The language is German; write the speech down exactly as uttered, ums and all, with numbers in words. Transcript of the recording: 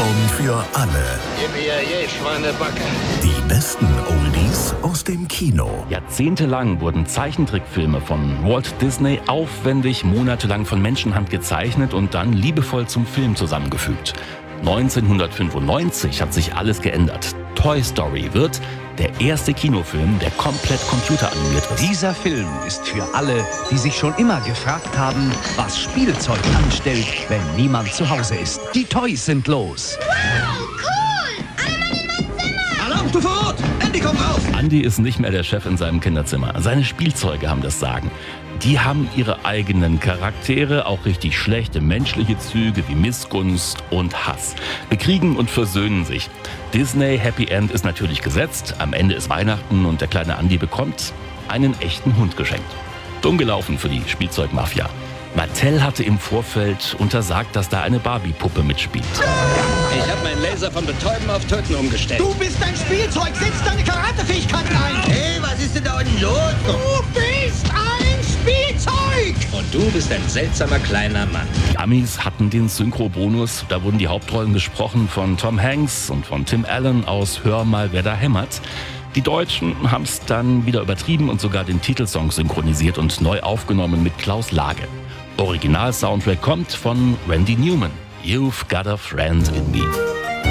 Popcorn für alle. Gib mir je, Schweinebacke. Die besten Oldies aus dem Kino. Jahrzehntelang wurden Zeichentrickfilme von Walt Disney aufwendig monatelang von Menschenhand gezeichnet und dann liebevoll zum Film zusammengefügt. neunzehnhundertfünfundneunzig hat sich alles geändert. Toy Story wird der erste Kinofilm, der komplett computeranimiert ist. Dieser Film ist für alle, die sich schon immer gefragt haben, was Spielzeug anstellt, wenn niemand zu Hause ist. Die Toys sind los. Wow, cool! Einmal in mein Zimmer! Alarmstufe Rot! Andy, komm raus! Andy ist nicht mehr der Chef in seinem Kinderzimmer. Seine Spielzeuge haben das Sagen. Die haben ihre eigenen Charaktere, auch richtig schlechte menschliche Züge wie Missgunst und Hass. Bekriegen und versöhnen sich. Disney Happy End ist natürlich gesetzt. Am Ende ist Weihnachten und der kleine Andy bekommt einen echten Hund geschenkt. Dumm gelaufen für die Spielzeugmafia. Mattel hatte im Vorfeld untersagt, dass da eine Barbie-Puppe mitspielt. Ich habe meinen Laser von Betäuben auf Töten umgestellt. Du bist ein Spielzeug, setz deine Karatefähigkeiten ein! Hey, was ist denn da unten los? Du bist ein Spielzeug! Und du bist ein seltsamer kleiner Mann. Die Amis hatten den Synchro-Bonus. Da wurden die Hauptrollen gesprochen von Tom Hanks und von Tim Allen aus Hör mal, wer da hämmert. Die Deutschen haben es dann wieder übertrieben und sogar den Titelsong synchronisiert und neu aufgenommen mit Klaus Lage. Original-Soundtrack kommt von Randy Newman. You've got a friend in me.